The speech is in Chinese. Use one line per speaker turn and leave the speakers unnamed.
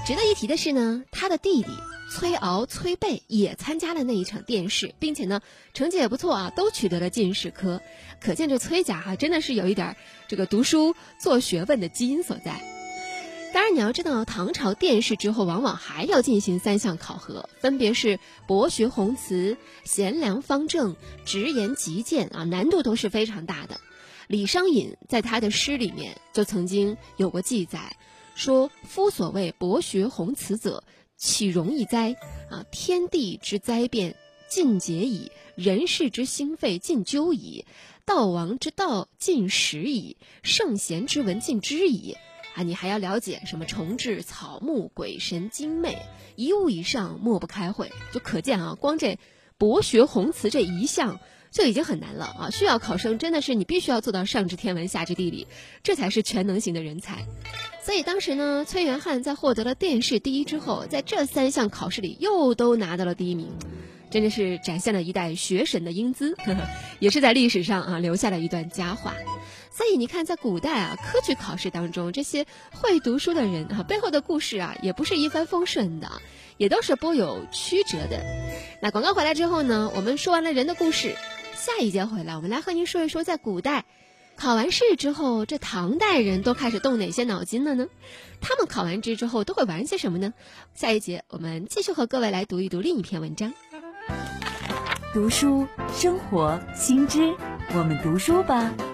值得一提的是呢，他的弟弟崔遨、崔备也参加了那一场殿试，并且呢成绩也不错啊，都取得了进士科。可见这崔家真的是有一点这个读书做学问的基因所在。当然你要知道，唐朝殿试之后往往还要进行3项考核，分别是博学宏词、贤良方正、直言极谏啊，难度都是非常大的。李商隐在他的诗里面就曾经有过记载，说夫所谓博学宏词者，岂容易哉？天地之灾变尽解矣，人事之兴废尽究矣，道王之道尽始矣，圣贤之文尽知矣。你还要了解什么虫豸草木鬼神精魅，一物以上莫不开会。就可见光这博学宏词这一项就已经很难了需要考生真的是你必须要做到上知天文下知地理，这才是全能型的人才。所以当时呢，崔元汉在获得了殿试第1之后，在这3项考试里又都拿到了第1名，真的是展现了一代学神的英姿，也是在历史上留下了一段佳话。所以你看，在古代科举考试当中，这些会读书的人背后的故事也不是一帆风顺的，也都是颇有曲折的。那广告回来之后呢，我们说完了人的故事，下一节回来我们来和您说一说，在古代考完试之后，这唐代人都开始动哪些脑筋了呢？他们考完试之后都会玩些什么呢？下一节我们继续和各位来读一读另一篇文章。
读书生活新知，我们读书吧。